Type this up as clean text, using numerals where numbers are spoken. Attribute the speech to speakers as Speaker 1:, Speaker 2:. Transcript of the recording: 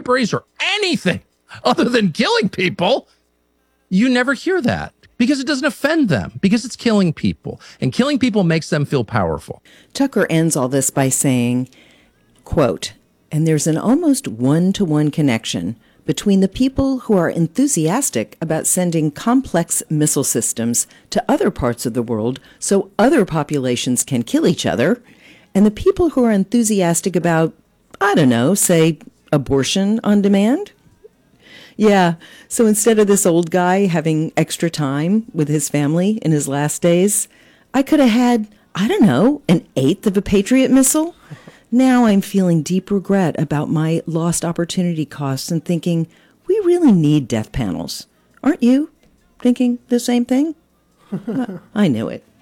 Speaker 1: libraries or anything other than killing people, you never hear that because it doesn't offend them, because it's killing people. And killing people makes them feel powerful.
Speaker 2: Tucker ends all this by saying, quote, "And there's an almost one-to-one connection between the people who are enthusiastic about sending complex missile systems to other parts of the world so other populations can kill each other, and the people who are enthusiastic about, I don't know, say, abortion on demand." Yeah, so instead of this old guy having extra time with his family in his last days, I could have had, I don't know, an eighth of a Patriot missile. Now I'm feeling deep regret about my lost opportunity costs and thinking, we really need death panels. Aren't you thinking the same thing? I knew it.